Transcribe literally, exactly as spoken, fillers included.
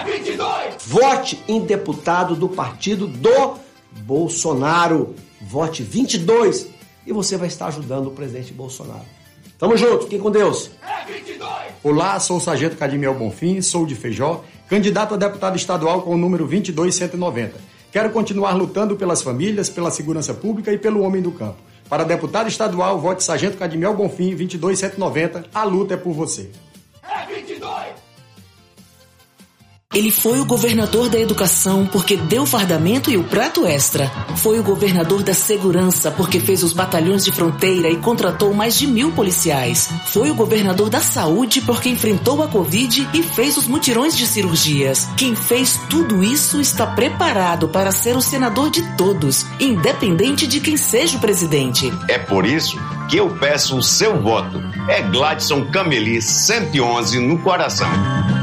É vinte e dois! Vote em deputado do partido do Bolsonaro. Vote vinte e dois e você vai estar ajudando o presidente Bolsonaro. Tamo junto, fiquem com Deus. É vinte e dois! Olá, sou o Sargento Cadimiel Bonfim, sou de Feijó, candidato a deputado estadual com o número vinte e dois cento e noventa. Quero continuar lutando pelas famílias, pela segurança pública e pelo homem do campo. Para deputado estadual, vote Sargento Cadimiel Bonfim, vinte e dois cento e noventa. A luta é por você. É vinte e dois! Ele foi o governador da educação porque deu fardamento e o prato extra. Foi o governador da segurança porque fez os batalhões de fronteira e contratou mais de mil policiais. Foi o governador da saúde porque enfrentou a Covid e fez os mutirões de cirurgias. Quem fez tudo isso está preparado para ser o senador de todos, independente de quem seja o presidente. É por isso que eu peço o seu voto. É Gladson Cameli, cento e onze no coração.